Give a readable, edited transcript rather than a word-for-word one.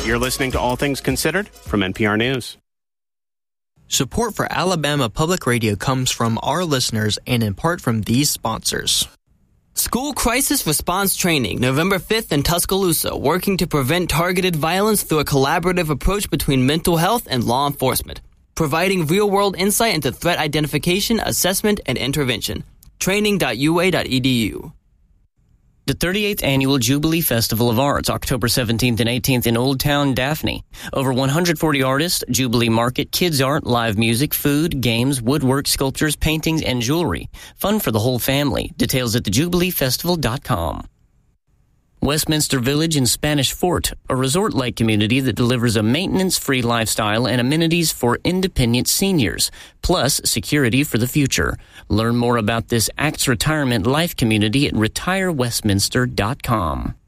You're listening to All Things Considered from NPR News. Support for Alabama Public Radio comes from our listeners and in part from these sponsors. School Crisis Response Training, November 5th in Tuscaloosa, working to prevent targeted violence through a collaborative approach between mental health and law enforcement, providing real-world insight into threat identification, assessment, and intervention. Training.ua.edu. The 38th Annual Jubilee Festival of Arts, October 17th and 18th in Old Town Daphne. Over 140 artists, Jubilee Market, kids art, live music, food, games, woodwork, sculptures, paintings, and jewelry. Fun for the whole family. Details at thejubileefestival.com. Westminster Village in Spanish Fort, a resort-like community that delivers a maintenance-free lifestyle and amenities for independent seniors, plus security for the future. Learn more about this ACTS Retirement Life community at retirewestminster.com.